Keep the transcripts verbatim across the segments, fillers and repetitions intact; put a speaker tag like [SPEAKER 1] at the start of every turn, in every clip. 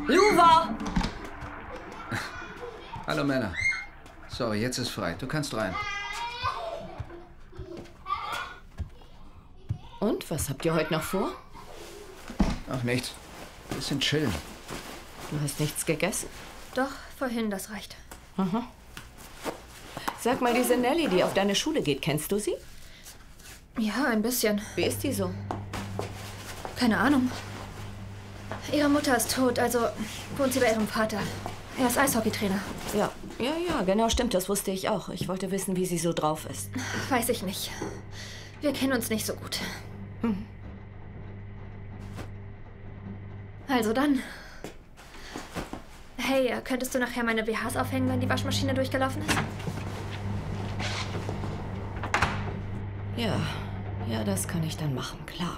[SPEAKER 1] Luva!
[SPEAKER 2] Hallo Männer. Sorry, jetzt ist frei. Du kannst rein.
[SPEAKER 1] Und, was habt ihr heute noch vor?
[SPEAKER 2] Ach, nichts. Bisschen chillen.
[SPEAKER 1] Du hast nichts gegessen?
[SPEAKER 3] Doch, vorhin, das reicht.
[SPEAKER 1] Aha. Sag mal, diese Nelly, die auf deine Schule geht, kennst du sie?
[SPEAKER 3] Ja, ein bisschen.
[SPEAKER 1] Wie ist die so?
[SPEAKER 3] Keine Ahnung. Ihre Mutter ist tot, also wohnt sie bei ihrem Vater. Er ist Eishockeytrainer.
[SPEAKER 1] Ja, ja, ja, genau, stimmt, das wusste ich auch. Ich wollte wissen, wie sie so drauf ist.
[SPEAKER 3] Weiß ich nicht. Wir kennen uns nicht so gut.
[SPEAKER 1] Hm.
[SPEAKER 3] Also dann. Hey, könntest du nachher meine B Hs aufhängen, wenn die Waschmaschine durchgelaufen ist?
[SPEAKER 1] Ja, ja, das kann ich dann machen, klar.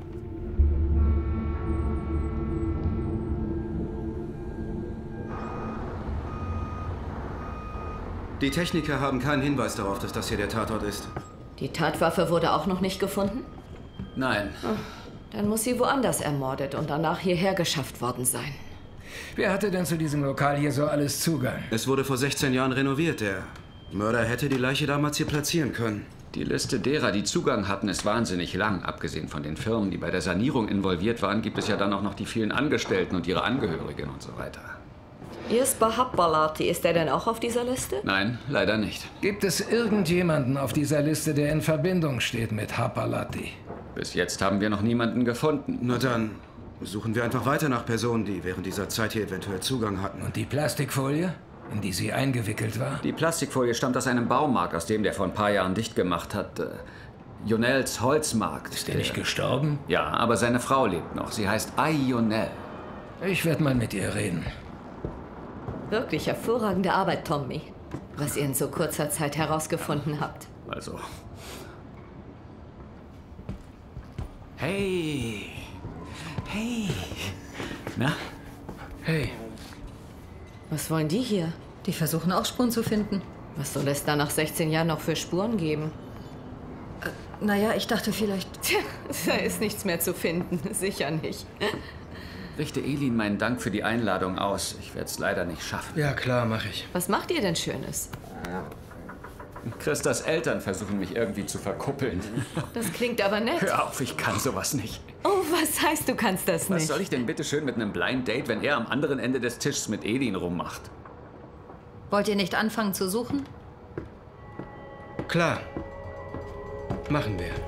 [SPEAKER 4] Die Techniker haben keinen Hinweis darauf, dass das hier der Tatort ist.
[SPEAKER 1] Die Tatwaffe wurde auch noch nicht gefunden?
[SPEAKER 2] Nein.
[SPEAKER 1] Oh, dann muss sie woanders ermordet und danach hierher geschafft worden sein.
[SPEAKER 5] Wer hatte denn zu diesem Lokal hier so alles Zugang?
[SPEAKER 4] Es wurde vor sechzehn Jahren renoviert. Der Mörder hätte die Leiche damals hier platzieren können.
[SPEAKER 2] Die Liste derer, die Zugang hatten, ist wahnsinnig lang. Abgesehen von den Firmen, die bei der Sanierung involviert waren, gibt es ja dann auch noch die vielen Angestellten und ihre Angehörigen und so weiter.
[SPEAKER 1] Jesper Happalati, ist der denn auch auf dieser Liste?
[SPEAKER 2] Nein, leider nicht.
[SPEAKER 5] Gibt es irgendjemanden auf dieser Liste, der in Verbindung steht mit Happalati?
[SPEAKER 2] Bis jetzt haben wir noch niemanden gefunden.
[SPEAKER 4] Na dann suchen wir einfach weiter nach Personen, die während dieser Zeit hier eventuell Zugang hatten.
[SPEAKER 5] Und die Plastikfolie, in die sie eingewickelt war?
[SPEAKER 2] Die Plastikfolie stammt aus einem Baumarkt, aus dem der vor ein paar Jahren dicht gemacht hat. Äh, Jonels Holzmarkt.
[SPEAKER 5] Ist der nicht gestorben?
[SPEAKER 2] Ja, aber seine Frau lebt noch. Sie heißt Ai Jonel.
[SPEAKER 5] Ich werde mal mit ihr reden.
[SPEAKER 1] Wirklich hervorragende Arbeit, Tommy. Was ihr in so kurzer Zeit herausgefunden habt.
[SPEAKER 2] Also. Hey. Hey. Na?
[SPEAKER 5] Hey.
[SPEAKER 1] Was wollen die hier?
[SPEAKER 6] Die versuchen auch Spuren zu finden.
[SPEAKER 1] Was soll es da nach sechzehn Jahren noch für Spuren geben?
[SPEAKER 6] Äh, naja, ich dachte vielleicht...
[SPEAKER 1] Tja, da ist nichts mehr zu finden. Sicher nicht.
[SPEAKER 2] Richte Elin meinen Dank für die Einladung aus. Ich werde es leider nicht schaffen.
[SPEAKER 5] Ja, klar, mache ich.
[SPEAKER 1] Was macht ihr denn Schönes?
[SPEAKER 2] Christas Eltern versuchen mich irgendwie zu verkuppeln.
[SPEAKER 1] Das klingt aber nett.
[SPEAKER 2] Hör auf, ich kann sowas nicht.
[SPEAKER 1] Oh, was heißt, du kannst das nicht?
[SPEAKER 2] Was soll ich denn bitte schön mit einem Blind Date, wenn er am anderen Ende des Tisches mit Elin rummacht?
[SPEAKER 6] Wollt ihr nicht anfangen zu suchen?
[SPEAKER 5] Klar. Machen wir.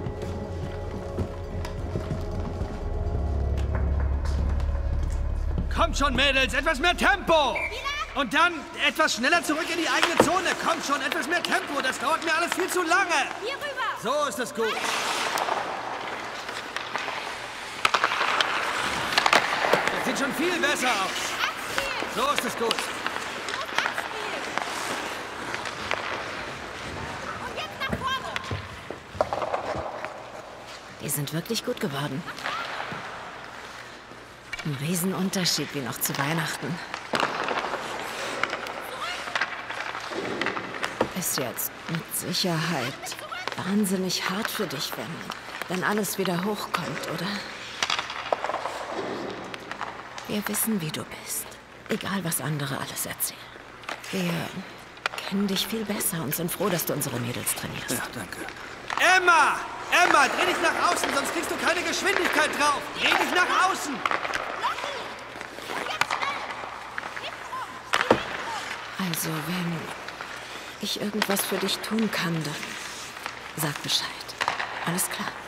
[SPEAKER 7] Kommt schon, Mädels, etwas mehr Tempo! Und dann etwas schneller zurück in die eigene Zone. Kommt schon, etwas mehr Tempo, das dauert mir alles viel zu lange.
[SPEAKER 3] Hier rüber!
[SPEAKER 7] So ist es gut. Das sieht schon viel besser aus. So ist es gut.
[SPEAKER 3] Und jetzt nach vorne!
[SPEAKER 1] Die sind wirklich gut geworden. Ein Riesenunterschied wie noch zu Weihnachten. Ist jetzt mit Sicherheit wahnsinnig hart für dich, wenn, wenn alles wieder hochkommt, oder? Wir wissen, wie du bist. Egal, was andere alles erzählen. Wir kennen dich viel besser und sind froh, dass du unsere Mädels trainierst.
[SPEAKER 7] Ja, danke. Emma! Emma, dreh dich nach außen, sonst kriegst du keine Geschwindigkeit drauf. Dreh dich nach außen!
[SPEAKER 1] Also, wenn ich irgendwas für dich tun kann, dann sag Bescheid. Alles klar?